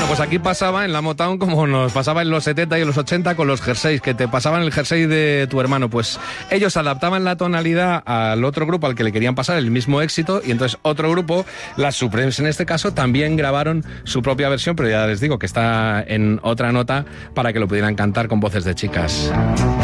Pues aquí pasaba en la Motown como nos pasaba en los 70 y en los 80 con los jerseys, que te pasaban el jersey de tu hermano. Pues ellos adaptaban la tonalidad al otro grupo al que le querían pasar el mismo éxito, y entonces otro grupo, las Supremes en este caso, también grabaron su propia versión, pero ya les digo que está en otra nota para que lo pudieran cantar con voces de chicas.